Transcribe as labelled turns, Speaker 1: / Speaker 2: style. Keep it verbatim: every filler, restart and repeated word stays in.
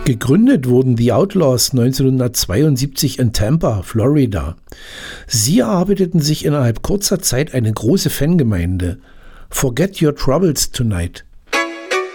Speaker 1: Gegründet wurden The Outlaws neunzehnhundertzweiundsiebzig in Tampa, Florida. Sie erarbeiteten sich innerhalb kurzer Zeit eine große Fangemeinde. Forget Your Troubles Tonight